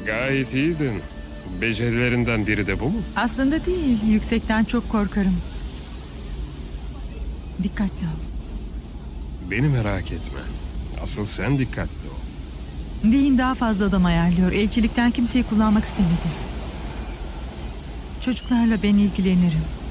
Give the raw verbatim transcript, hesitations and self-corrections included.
Gayet iyiydin. Becerilerinden biri de bu mu? Aslında değil. Yüksekten çok korkarım. Dikkatli ol. Beni merak etme. Asıl sen dikkatli ol. Dean daha fazla adam ayarlıyor. Elçilikten kimseyi kullanmak istemedi. Çocuklarla ben ilgilenirim.